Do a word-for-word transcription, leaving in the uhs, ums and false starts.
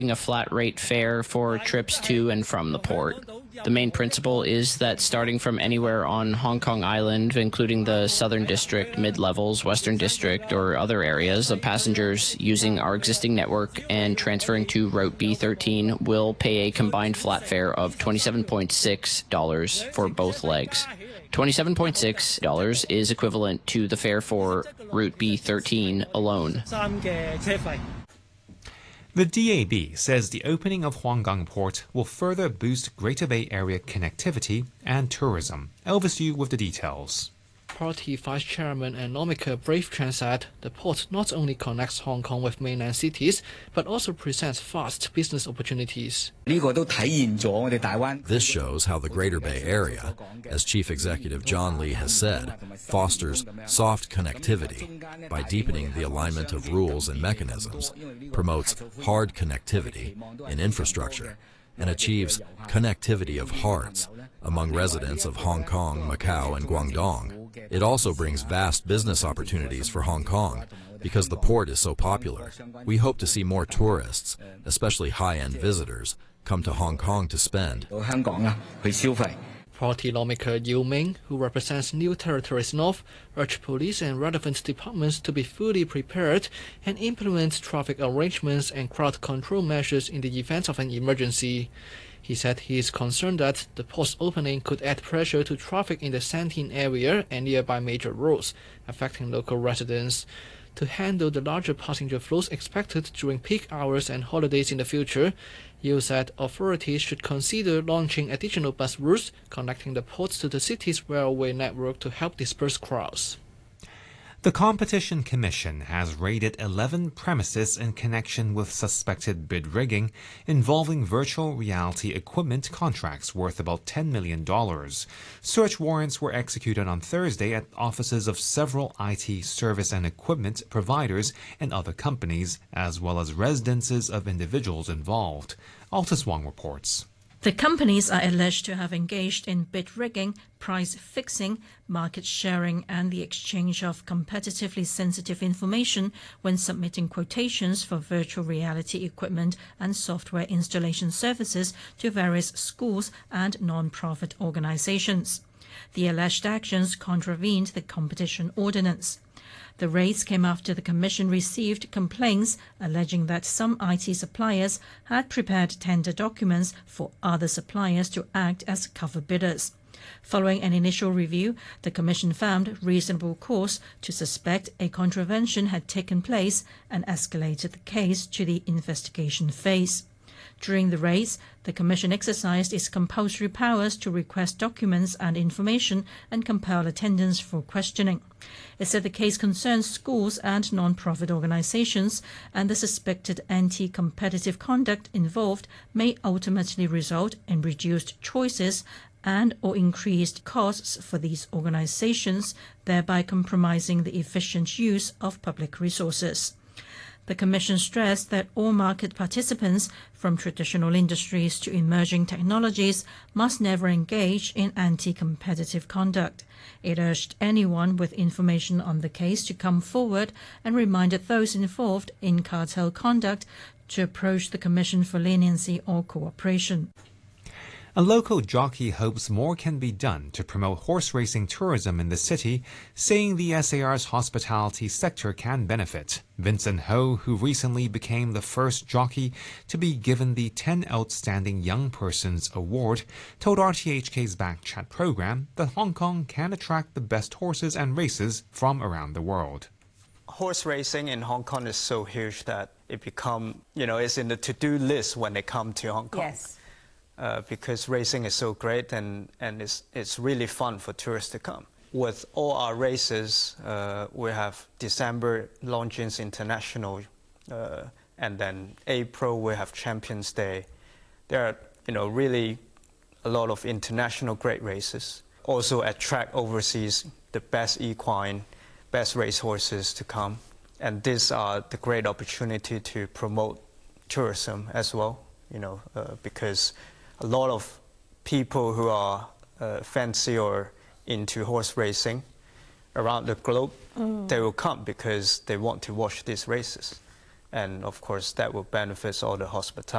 a flat rate fare for trips to and from the port. The main principle is that starting from anywhere on Hong Kong Island, including the Southern District, Mid-Levels, Western District, or other areas of passengers using our existing network and transferring to Route B thirteen will pay a combined flat fare of twenty-seven point six dollars for both legs. twenty-seven point six dollars is equivalent to the fare for Route B thirteen alone. The D A B says the opening of Huanggang Port will further boost Greater Bay Area connectivity and tourism. Elvis Yu with the details. Party Vice Chairman and lawmaker Brave Tran said the port not only connects Hong Kong with mainland cities, but also presents vast business opportunities. This shows how the Greater Bay Area, as Chief Executive John Lee has said, fosters soft connectivity by deepening the alignment of rules and mechanisms, promotes hard connectivity in infrastructure, and achieves connectivity of hearts among residents of Hong Kong, Macau, and Guangdong. It also brings vast business opportunities for Hong Kong because the port is so popular. We hope to see more tourists, especially high-end visitors, come to Hong Kong to spend. Party lawmaker Yu Ming, who represents New Territories North, urged police and relevant departments to be fully prepared and implement traffic arrangements and crowd control measures in the event of an emergency. He said he is concerned that the port's opening could add pressure to traffic in the Santine area and nearby major roads, affecting local residents. To handle the larger passenger flows expected during peak hours and holidays in the future, Yu said authorities should consider launching additional bus routes connecting the ports to the city's railway network to help disperse crowds. The Competition Commission has raided eleven premises in connection with suspected bid rigging involving virtual reality equipment contracts worth about ten million dollars. Search warrants were executed on Thursday at offices of several I T service and equipment providers and other companies, as well as residences of individuals involved. Altus Wong reports. The companies are alleged to have engaged in bid rigging, price fixing, market sharing, and the exchange of competitively sensitive information when submitting quotations for virtual reality equipment and software installation services to various schools and non-profit organizations. The alleged actions contravened the competition ordinance. The raids came after the Commission received complaints alleging that some I T suppliers had prepared tender documents for other suppliers to act as cover bidders. Following an initial review, the Commission found reasonable cause to suspect a contravention had taken place and escalated the case to the investigation phase. During the raids, the Commission exercised its compulsory powers to request documents and information and compel attendance for questioning. It said the case concerns schools and non-profit organizations, and the suspected anti-competitive conduct involved may ultimately result in reduced choices and or increased costs for these organizations, thereby compromising the efficient use of public resources. The Commission stressed that all market participants, from traditional industries to emerging technologies, must never engage in anti-competitive conduct. It urged anyone with information on the case to come forward and reminded those involved in cartel conduct to approach the Commission for leniency or cooperation. A local jockey hopes more can be done to promote horse racing tourism in the city, saying the S A R's hospitality sector can benefit. Vincent Ho, who recently became the first jockey to be given the ten Outstanding Young Persons Award, told R T H K's Backchat program that Hong Kong can attract the best horses and races from around the world. Horse racing in Hong Kong is so huge that it become, you know, it's in the to-do list when they come to Hong Kong. Yes. Uh, because racing is so great and, and it's, it's really fun for tourists to come. With all our races, uh, we have December Longines International, uh, and then April we have Champions Day. There are, you know, really a lot of international great races. Also attract overseas the best equine, best racehorses to come. And these are the great opportunity to promote tourism as well, you know, uh, because a lot of people who are uh, fancy or into horse racing around the globe, mm. they will come because they want to watch these races. And of course, that will benefit all the hospitality.